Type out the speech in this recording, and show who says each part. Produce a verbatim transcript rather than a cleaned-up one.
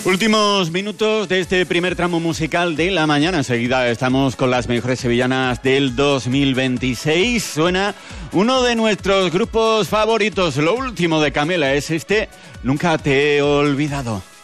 Speaker 1: Últimos minutos de este primer tramo musical de la mañana. Enseguida estamos con las mejores sevillanas del dos mil veintiséis. Suena uno de nuestros grupos favoritos. Lo último de Camela es este, Nunca te he olvidado.